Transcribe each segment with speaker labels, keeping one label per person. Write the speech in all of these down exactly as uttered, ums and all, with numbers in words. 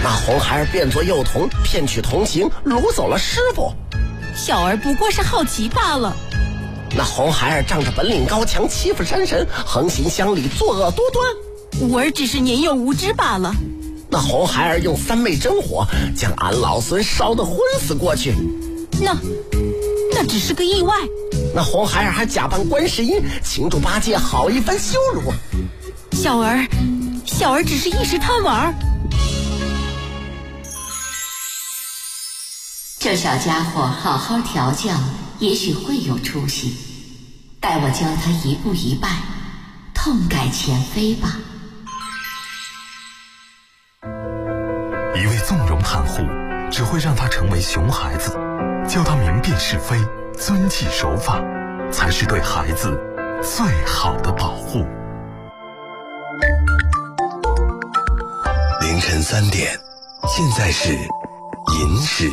Speaker 1: 那红孩儿变作幼童，骗取同情，掳走了师傅。
Speaker 2: 小儿不过是好奇罢了。
Speaker 1: 那红孩儿仗着本领高强，欺负山神，横行乡里，作恶多端。
Speaker 2: 吾儿只是年幼无知罢了。
Speaker 1: 那红孩儿用三昧真火将俺老孙烧得昏死过去。
Speaker 2: 那那只是个意外。
Speaker 1: 那红孩儿还假扮观世音，请助八戒好一番羞辱。
Speaker 2: 小儿小儿只是一时贪玩。
Speaker 3: 这小家伙好好调教，也许会有出息。待我教他一步一拜，痛改前非吧。
Speaker 4: 一味纵容袒护，只会让他成为熊孩子。教他明辨是非，遵纪守法，才是对孩子最好的保护。
Speaker 5: 凌晨三点，现在是寅时。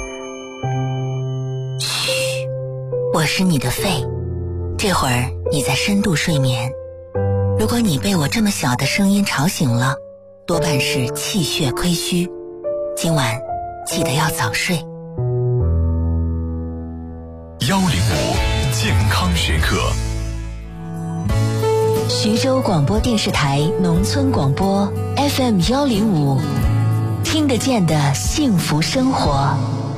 Speaker 6: 嘘，我是你的肺，这会儿你在深度睡眠。如果你被我这么小的声音吵醒了，多半是气血亏虚，今晚记得要早睡。
Speaker 4: 幺零五健康时刻，
Speaker 6: 徐州广播电视台农村广播 F M 幺零五，听得见的幸福生活。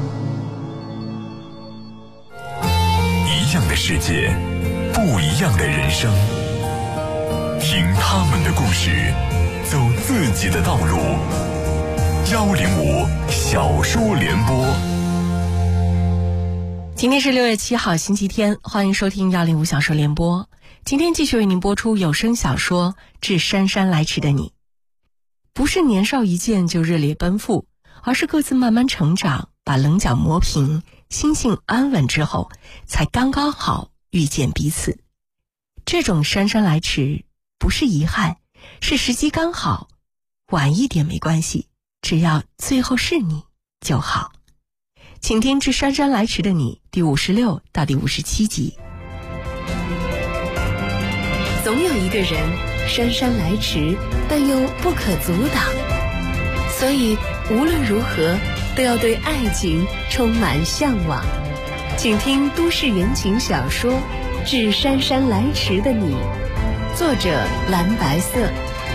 Speaker 4: 一样的世界，不一样的人生，听他们的故事，走自己的道路。幺零五小说联播。
Speaker 2: 今天是六月七号星期天，欢迎收听幺零五小说联播。今天继续为您播出有声小说《致姗姗来迟的你》。不是年少一见就热烈奔赴，而是各自慢慢成长，把棱角磨平，心性安稳之后，才刚刚好遇见彼此。这种姗姗来迟不是遗憾，是时机刚好，晚一点没关系，只要最后是你就好。请听《致姗姗来迟的你》第五十六到第五十七集。
Speaker 7: 总有一个人姗姗来迟，但又不可阻挡，所以无论如何都要对爱情充满向往。请听都市言情小说《致姗姗来迟的你》，作者蓝白色。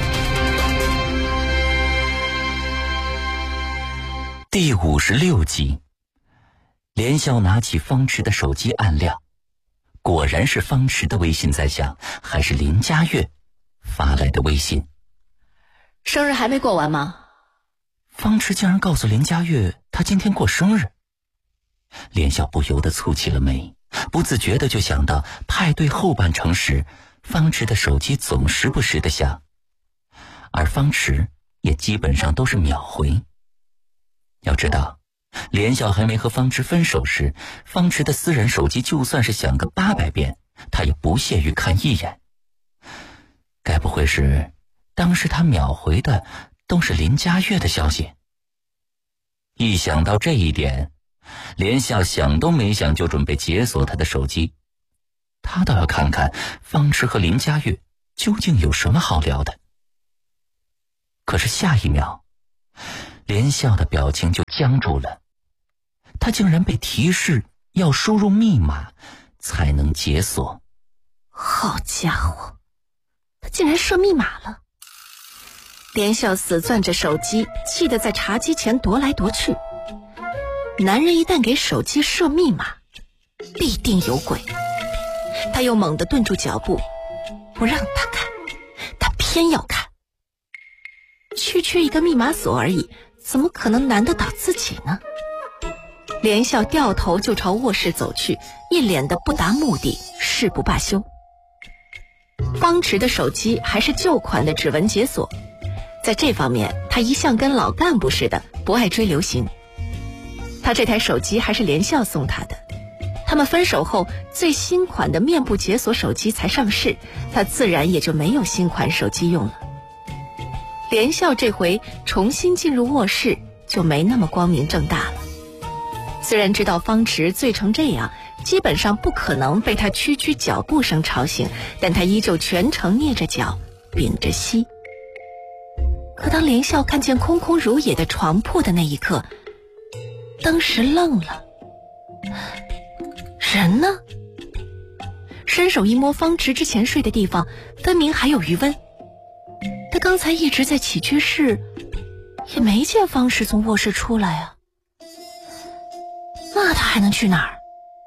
Speaker 8: 第五十六集。连笑拿起方池的手机按亮，果然是方池的微信在响，还是林佳悦发来的微信。
Speaker 7: 生日还没过完吗？
Speaker 8: 方池竟然告诉林佳悦他今天过生日。连笑不由得蹙起了眉，不自觉地就想到派对后半程时，方池的手机总时不时地响，而方池也基本上都是秒回。要知道连笑还没和方池分手时，方池的私人手机就算是响个八百遍，他也不屑于看一眼。该不会是当时他秒回的都是林佳悦的消息？一想到这一点，连笑想都没想就准备解锁他的手机。他倒要看看方池和林佳悦究竟有什么好聊的。可是下一秒，连笑的表情就僵住了，他竟然被提示要输入密码才能解锁。
Speaker 2: 好家伙，他竟然设密码了！连笑死攥着手机，气得在茶几前踱来踱去。男人一旦给手机设密码，必定有鬼。他又猛地顿住脚步，不让他看，他偏要看。区区一个密码锁而已，怎么可能难得倒自己呢？连笑掉头就朝卧室走去，一脸的不达目的，誓不罢休。方池的手机还是旧款的指纹解锁，在这方面他一向跟老干部似的，不爱追流行。他这台手机还是连笑送他的，他们分手后最新款的面部解锁手机才上市，他自然也就没有新款手机用了。连笑这回重新进入卧室就没那么光明正大了。虽然知道方池醉成这样，基本上不可能被他区区脚步声吵醒，但他依旧全程蹑着脚，屏着息。 可当连笑看见空空如也的床铺的那一刻，当时愣了。人呢？伸手一摸方池之前睡的地方，分明还有余温。他刚才一直在起居室，也没见方池从卧室出来啊。那他还能去哪儿？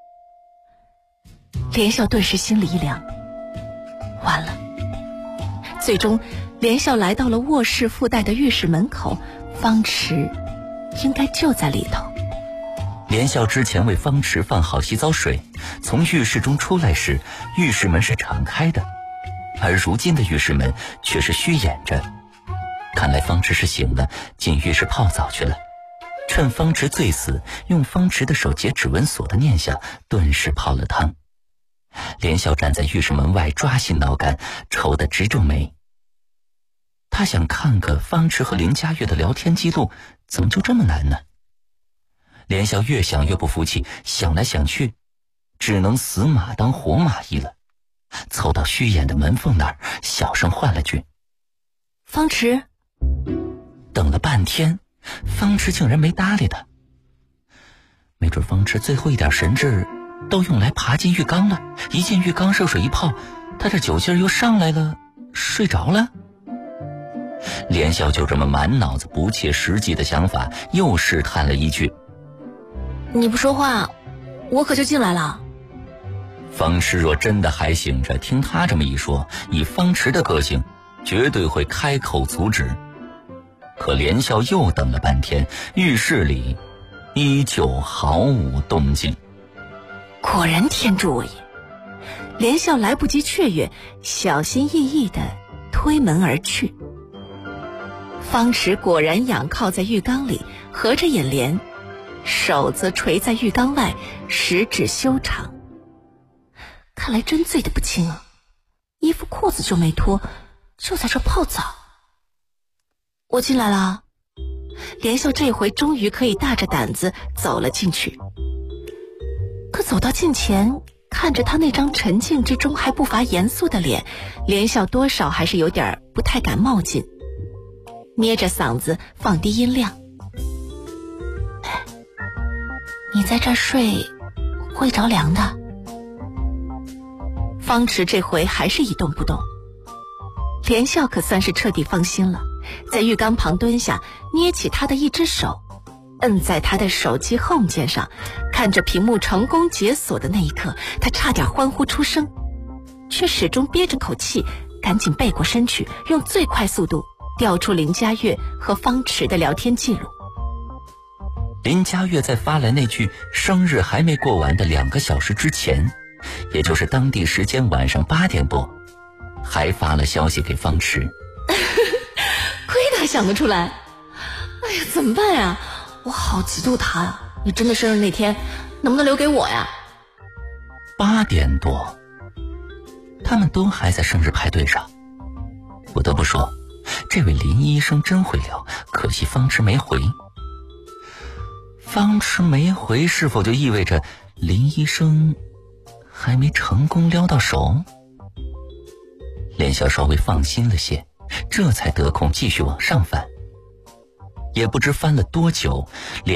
Speaker 2: 连笑顿时心里一凉，完了。最终连笑来到了卧室附带的浴室门口，方池应该就在里头。
Speaker 8: 连笑之前为方池放好洗澡水，从浴室中出来时，浴室门是敞开的，而如今的浴室门却是虚掩着。看来方池是醒了，进浴室泡澡去了。趁方池醉死，用方池的手解指纹锁的念想，顿时泡了汤。连笑站在浴室门外，抓心挠肝，愁得直皱眉。他想看个方池和林佳悦的聊天记录，怎么就这么难呢？连笑越想越不服气，想来想去，只能死马当活马医了。凑到虚掩的门缝那儿，小声唤了句：“
Speaker 2: 方池。”
Speaker 8: 等了半天，方池竟然没搭理他。没准方池最后一点神智都用来爬进浴缸了，一进浴缸热水一泡，他这酒劲儿又上来了，睡着了。连笑就这么满脑子不切实际的想法，又试探了一句：“
Speaker 2: 你不说话，我可就进来了。”
Speaker 8: 方池若真的还醒着，听他这么一说，以方池的个性，绝对会开口阻止。可连笑又等了半天，浴室里依旧毫无动静。
Speaker 2: 果然天助我也！连笑来不及雀跃，小心翼翼地推门而去。方池果然仰靠在浴缸里，合着眼帘，手则垂在浴缸外，十指修长。看来真醉得不轻啊，衣服裤子就没脱，就在这泡澡。我进来了。连笑这回终于可以大着胆子走了进去。可走到近前，看着他那张沉静之中还不乏严肃的脸，连笑多少还是有点不太敢冒进，捏着嗓子放低音量：“哎，你在这儿睡会着凉的。”方池这回还是一动不动。连笑可算是彻底放心了，在浴缸旁蹲下，捏起他的一只手，摁在他的手机 home 键上，看着屏幕成功解锁的那一刻，他差点欢呼出声，却始终憋着口气，赶紧背过身去，用最快速度调出林佳悦和方池的聊天记录。
Speaker 8: 林佳悦在发来那句生日还没过完的两个小时之前，也就是当地时间晚上八点多，还发了消息给方池。
Speaker 2: 亏他想得出来。哎呀，怎么办呀？我好嫉妒他呀！你真的生日那天能不能留给我呀？
Speaker 8: 八点多，他们都还在生日派对上。不得不说，这位林医生真会聊，可惜方池没回。方池没回，是否就意味着林医生还没成功撩到手？连笑稍微放心了些，这才得空继续往上翻。也不知翻了多久，连